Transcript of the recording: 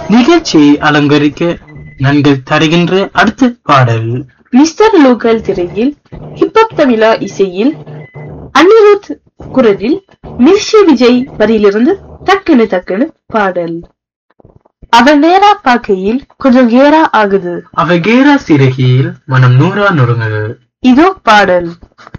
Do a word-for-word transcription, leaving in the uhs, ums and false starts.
நிகழ்ச்சியை அலங்கரிக்க நன்கள் தருகின்ற அடுத்த பாடல் மிஸ்டர் லோக்கல் திரையில் ஹிப்ஹப் தமிழா இசையில் அனிருத் குரலில் மிர்ஷி விஜய் வரியிலிருந்து டக்குனு டக்குனு பாடல். அவன் நேரா பார்க்கையில் கொஞ்சம் கேரா ஆகுது, அவ கேரா சிறகியில் மனம் நூறா நொறுங்குது. இதோ பாடல்.